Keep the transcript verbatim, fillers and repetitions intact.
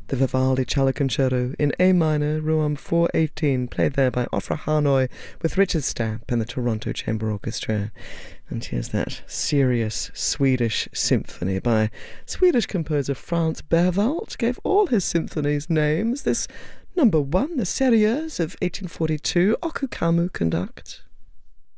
The Vivaldi Cello Concerto in A minor, Room four eighteen, played there by Ofra Hanoi with Richard Stapp and the Toronto Chamber Orchestra. And here's that serious Swedish symphony by Swedish composer Franz Berwald. Gave all his symphonies names. This number one, the Seriös of eighteen forty-two, Okukamu conduct.